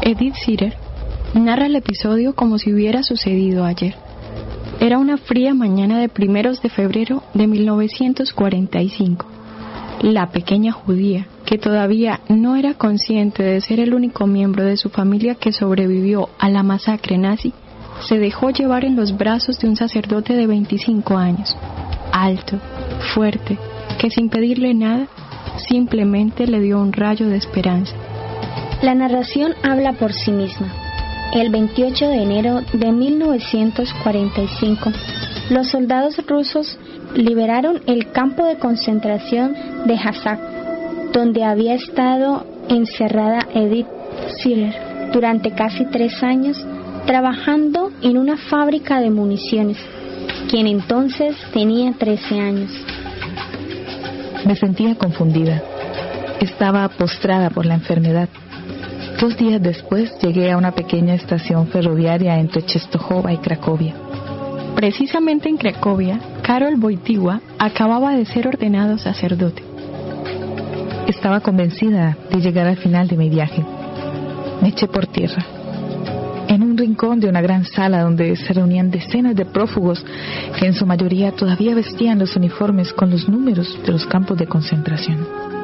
Edith Sitter narra el episodio como si hubiera sucedido ayer. Era una fría mañana de 1 de febrero de 1945. La pequeña judía, que todavía no era consciente de ser el único miembro de su familia que sobrevivió a la masacre nazi, se dejó llevar en los brazos de un sacerdote de 25 años, alto, fuerte, que sin pedirle nada, simplemente le dio un rayo de esperanza. La narración habla por sí misma. El 28 de enero de 1945, los soldados rusos liberaron el campo de concentración de Hazak, donde había estado encerrada Edith Sitter durante casi 3 años, trabajando en una fábrica de municiones, quien entonces tenía 13 años. Me sentía confundida. Estaba postrada por la enfermedad. 2 días después llegué a una pequeña estación ferroviaria entre Czestochowa y Cracovia. Precisamente en Cracovia, Karol Wojtyła acababa de ser ordenado sacerdote. Estaba convencida de llegar al final de mi viaje. Me eché por tierra. En un rincón de una gran sala donde se reunían decenas de prófugos que en su mayoría todavía vestían los uniformes con los números de los campos de concentración.